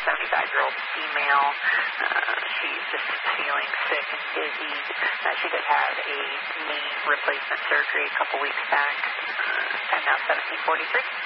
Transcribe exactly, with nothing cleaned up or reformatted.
seventy-five-year-old female. Uh, she's just feeling sick and dizzy. Uh, she did have a knee replacement surgery a couple weeks back. Uh, time now seventeen forty-three.